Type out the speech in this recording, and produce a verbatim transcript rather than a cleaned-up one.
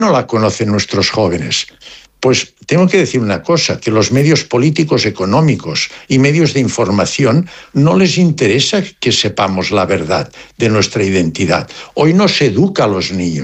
no la conocen nuestros jóvenes? Pues tengo que decir una cosa, que los medios políticos, económicos y medios de información no les interesa que sepamos la verdad de nuestra identidad. Hoy no se educa a los niños.